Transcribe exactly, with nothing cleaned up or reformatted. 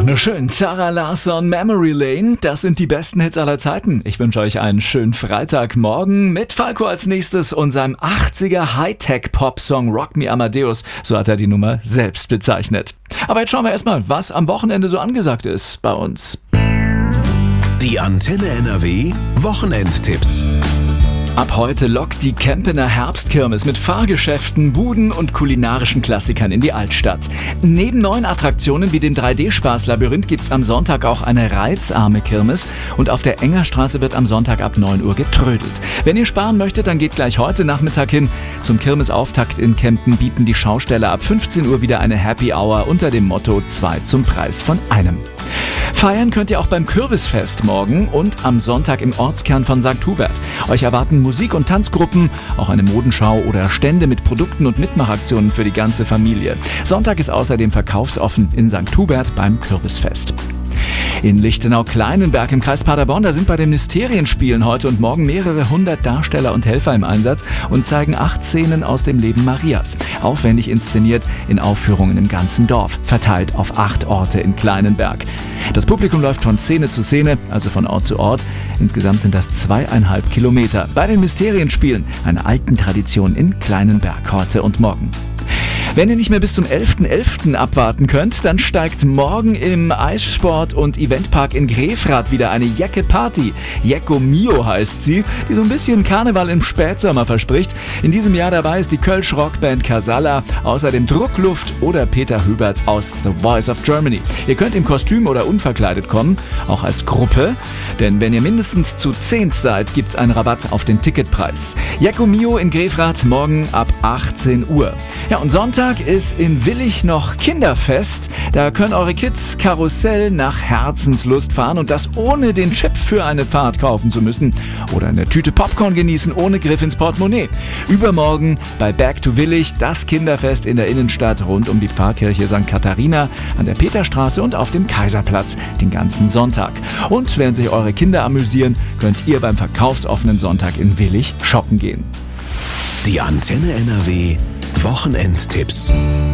nur schön. Zara Larsson, Memory Lane, das sind die besten Hits aller Zeiten. Ich wünsche euch einen schönen Freitagmorgen mit Falco als nächstes und seinem achtziger Hightech-Pop-Song Rock Me Amadeus. So hat er die Nummer selbst bezeichnet. Aber jetzt schauen wir erstmal, was am Wochenende so angesagt ist bei uns. Die Antenne N R W Wochenendtipps. Ab heute lockt die Kempener Herbstkirmes mit Fahrgeschäften, Buden und kulinarischen Klassikern in die Altstadt. Neben neuen Attraktionen wie dem drei D-Spaßlabyrinth gibt's am Sonntag auch eine reizarme Kirmes und auf der Engerstraße wird am Sonntag ab neun Uhr getrödelt. Wenn ihr sparen möchtet, dann geht gleich heute Nachmittag hin. Zum Kirmesauftakt in Kempen bieten die Schausteller ab fünfzehn Uhr wieder eine Happy Hour unter dem Motto zwei zum Preis von einem. Feiern könnt ihr auch beim Kürbisfest morgen und am Sonntag im Ortskern von Sankt Hubert. Euch erwarten Musik- und Tanzgruppen, auch eine Modenschau oder Stände mit Produkten und Mitmachaktionen für die ganze Familie. Sonntag ist außerdem verkaufsoffen in Sankt Hubert beim Kürbisfest. In Lichtenau-Kleinenberg im Kreis Paderborn, da sind bei den Mysterienspielen heute und morgen mehrere hundert Darsteller und Helfer im Einsatz und zeigen acht Szenen aus dem Leben Marias. Aufwendig inszeniert in Aufführungen im ganzen Dorf, verteilt auf acht Orte in Kleinenberg. Das Publikum läuft von Szene zu Szene, also von Ort zu Ort. Insgesamt sind das zweieinhalb Kilometer. Bei den Mysterienspielen, einer alten Tradition in Kleinenberg heute und morgen. Wenn ihr nicht mehr bis zum elften elften abwarten könnt, dann steigt morgen im Eissport- und Eventpark in Grefrath wieder eine Jecke-Party. Jecko Mio heißt sie, die so ein bisschen Karneval im Spätsommer verspricht. In diesem Jahr dabei ist die Kölsch-Rockband Casalla, außerdem Druckluft oder Peter Hüberts aus The Voice of Germany. Ihr könnt im Kostüm oder unverkleidet kommen, auch als Gruppe, denn wenn ihr mindestens zu zehnt seid, gibt's einen Rabatt auf den Ticketpreis. Jecko Mio in Grefrath morgen ab achtzehn Uhr. Ja, und Sonntag ist in Willich noch Kinderfest. Da können eure Kids Karussell nach Herzenslust fahren und das ohne den Chip für eine Fahrt kaufen zu müssen oder eine Tüte Popcorn genießen ohne Griff ins Portemonnaie. Übermorgen bei Back to Willich das Kinderfest in der Innenstadt rund um die Pfarrkirche Sankt Katharina an der Peterstraße und auf dem Kaiserplatz den ganzen Sonntag. Und während sich eure Kinder amüsieren, könnt ihr beim verkaufsoffenen Sonntag in Willich shoppen gehen. Die Antenne N R W Wochenendtipps.